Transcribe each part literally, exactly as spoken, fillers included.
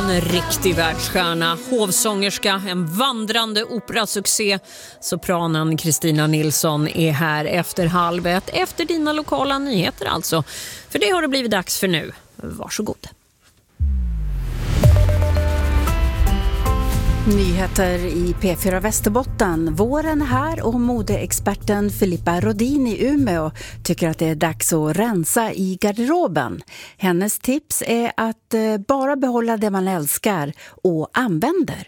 En riktig världsstjärna, hovsångerska, en vandrande operasuccé. Sopranen Kristina Nilsson är här efter halv ett, efter dina lokala nyheter alltså. För det har det blivit dags för nu. Varsågod. Nyheter i P fyra Västerbotten. Våren här och modeexperten Filippa Rodin i Umeå tycker att det är dags att rensa i garderoben. Hennes tips är att bara behålla det man älskar och använder.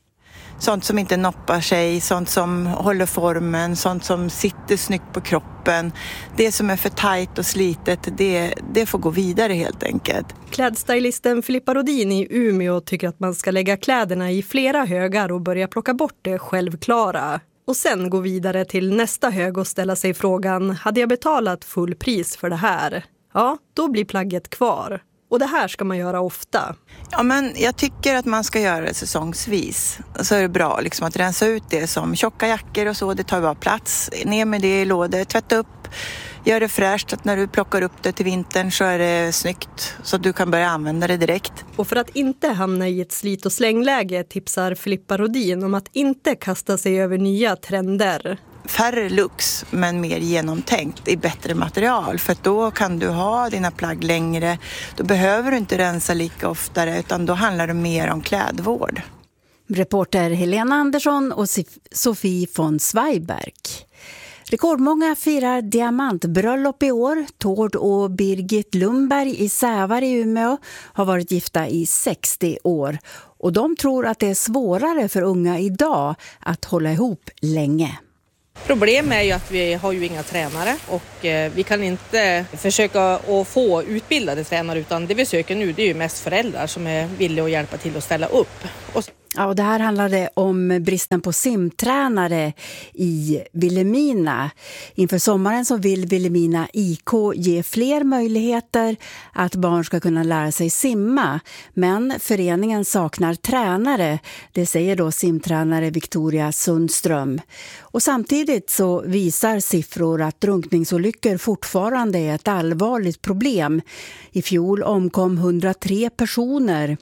Sånt som inte noppar sig, sånt som håller formen, sånt som sitter snyggt på kroppen. Det som är för tajt och slitet, det, det får gå vidare helt enkelt. Klädstylisten Filippa Rodin i Umeå tycker att man ska lägga kläderna i flera högar och börja plocka bort det självklara. Och sen gå vidare till nästa hög och ställa sig frågan, hade jag betalat full pris för det här? Ja, då blir plagget kvar. Och det här ska man göra ofta. Ja, men jag tycker att man ska göra det säsongsvis. Så är det bra liksom, att rensa ut det som tjocka jackor och så. Det tar bara plats. Ner med det i lådor. Tvätta upp. Gör det fräscht. Att när du plockar upp det till vintern så är det snyggt. Så att du kan börja använda det direkt. Och för att inte hamna i ett slit- och slängläge tipsar Filippa Rodin om att inte kasta sig över nya trender. Färre looks men mer genomtänkt i bättre material, för att då kan du ha dina plagg längre. Då behöver du inte rensa lika oftare, utan då handlar det mer om klädvård. Reporter Helena Andersson och Sofie von Zweiberg. Rekordmånga firar diamantbröllop i år. Tord och Birgit Lundberg i Sävar i Umeå har varit gifta i sextio år. Och de tror att det är svårare för unga idag att hålla ihop länge. Problemet är ju att vi har ju inga tränare och eh, vi kan inte försöka att få utbildade tränare, utan det vi söker nu det är ju mest föräldrar som är villiga att hjälpa till att ställa upp. Och Ja, och det här handlade om bristen på simtränare i Vilhelmina. Inför sommaren så vill Vilhelmina I K ge fler möjligheter att barn ska kunna lära sig simma. Men föreningen saknar tränare, det säger då simtränare Victoria Sundström. Och samtidigt så visar siffror att drunkningsolyckor fortfarande är ett allvarligt problem. I fjol omkom hundratre personer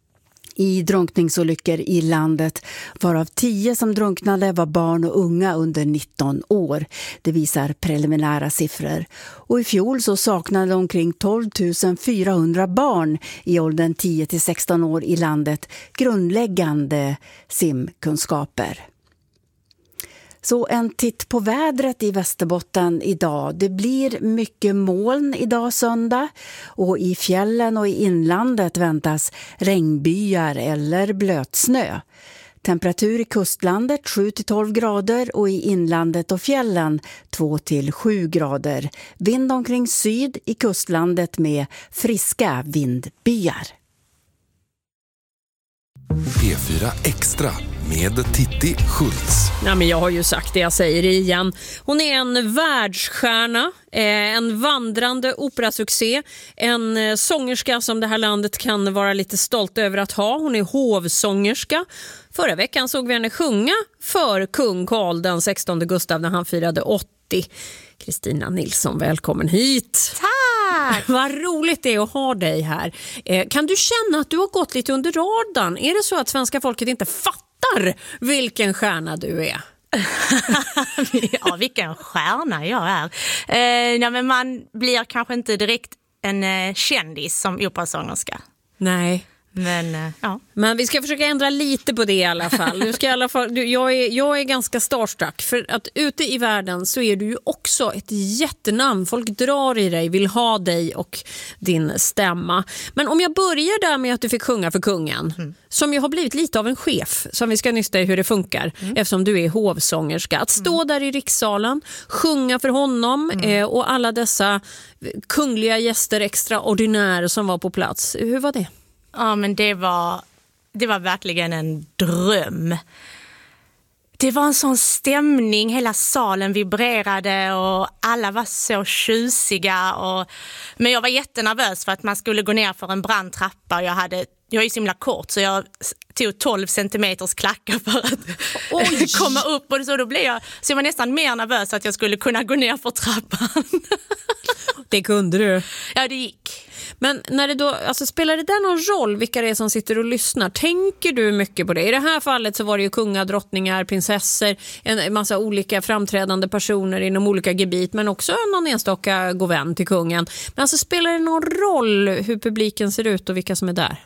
i drunkningsolyckor i landet, varav tio som drunknade var barn och unga under nitton år. Det visar preliminära siffror. Och i fjol så saknade omkring tolv tusen fyrahundra barn i åldern tio till sexton år i landet grundläggande simkunskaper. Så en titt på vädret i Västerbotten idag. Det blir mycket moln idag söndag och i fjällen och i inlandet väntas regnbyar eller blötsnö. Temperatur i kustlandet sju till tolv grader och i inlandet och fjällen två till sju grader. Vind omkring syd i kustlandet med friska vindbyar. P fyra Extra med Titti Schultz. Ja, men jag har ju sagt det, jag säger det igen. Hon är en världsstjärna, en vandrande operasuccé, en sångerska som det här landet kan vara lite stolt över att ha. Hon är hovsångerska. Förra veckan såg vi henne sjunga för kung Carl den sextonde Gustav när han firade åttio. Kristina Nilsson, välkommen hit. Tack! Vad roligt det är att ha dig här. Kan du känna att du har gått lite under radarn? Är det så att svenska folket inte fattar vilken stjärna du är? Ja, vilken stjärna jag är. Eh, ja, men man blir kanske inte direkt en eh, kändis som operasångerska. Nej. Men, eh, ja. Men vi ska försöka ändra lite på det i alla fall. Du ska i alla fall du, jag, är, jag är ganska starstruck för att ute i världen så är du ju också ett jättenamn. Folk drar i dig, vill ha dig och din stämma. Men om jag börjar där med att du fick sjunga för kungen, mm. som ju har blivit lite av en chef, som vi ska nysta i hur det funkar, mm. eftersom du är hovsångerska. Att stå mm. där i rikssalen, sjunga för honom mm. eh, och alla dessa kungliga gäster extraordinära som var på plats. Hur var det? Ja, men det var, det var verkligen en dröm. Det var en sån stämning, hela salen vibrerade och alla var så tjusiga. Och, men jag var jättenervös för att man skulle gå ner för en brant trappa. Jag, hade, jag är ju så himla kort så jag tog tolv centimeters klackar för att Oj. komma upp. Och så, då blev jag, så jag var nästan mer nervös att jag skulle kunna gå ner för trappan. Det kunde du. Ja, det gick. Men när det då, alltså, spelar det där någon roll vilka det är som sitter och lyssnar? Tänker du mycket på det? I det här fallet så var det ju kunga, drottningar, prinsessor, en massa olika framträdande personer inom olika gebit, men också någon enstaka god vän till kungen. Men alltså, spelar det någon roll hur publiken ser ut och vilka som är där?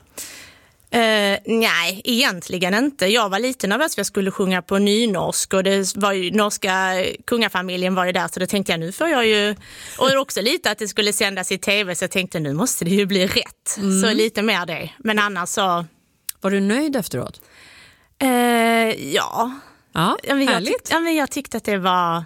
Uh, nej, egentligen inte. Jag var lite nervös för jag skulle sjunga på nynorsk och det var ju, norska kungafamiljen var ju där, så då tänkte jag nu får jag ju, och också lite att det skulle sändas i tv, så jag tänkte nu måste det ju bli rätt. Mm. Så lite mer det. Men annars så... Var du nöjd efteråt? Uh, ja. Ja, men jag, härligt. tyck, ja, men jag tyckte att det var...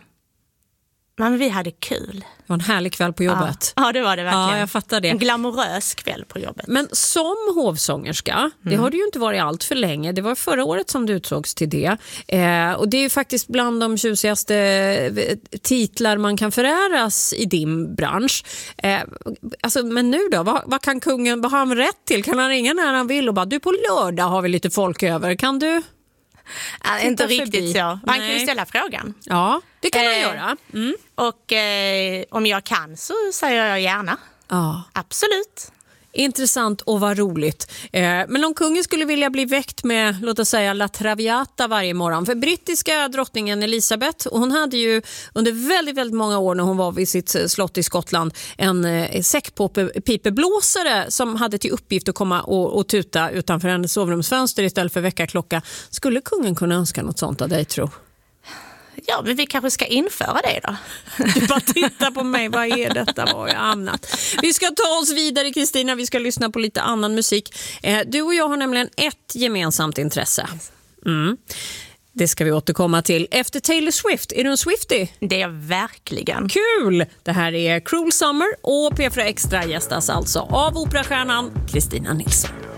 Men vi hade kul. Det var en härlig kväll på jobbet. Ja, ja det var det verkligen. Ja, jag fattar det. En glamorös kväll på jobbet. Men som hovsångerska, mm. det har du ju inte varit allt för länge. Det var förra året som du utsågs till det. Eh, och det är ju faktiskt bland de tjusigaste titlar man kan föräras i din bransch. Eh, alltså, men nu då, vad, vad kan kungen, vad har han rätt till? Kan han ringa när han vill och bara, du på lördag har vi lite folk över, kan du? Ja, inte riktigt förbi. Så. Han Nej. kan ju ställa frågan. Ja, det kan han eh, göra. Mm. Och eh, om jag kan så säger jag gärna. Ja. Absolut. Intressant och vad roligt. Eh, men om kungen skulle vilja bli väckt med, låt oss säga, La Traviata varje morgon. För brittiska drottningen Elisabeth, och hon hade ju under väldigt, väldigt många år när hon var vid sitt slott i Skottland en eh, säckpipeblåsare som hade till uppgift att komma och, och tuta utanför hennes sovrumsfönster istället för väckarklocka. Skulle kungen kunna önska något sånt av dig, tro? Ja, men vi kanske ska införa det då. Du bara tittar på mig, vad är detta, var jag hamnat? Vi ska ta oss vidare, Kristina, vi ska lyssna på lite annan musik. Eh, du och jag har nämligen ett gemensamt intresse. Mm. Det ska vi återkomma till. Efter Taylor Swift, är du en Swiftie? Det är jag verkligen. Kul! Det här är Cruel Summer och P fyra Extra gästas alltså av operastjärnan Kristina Nilsson.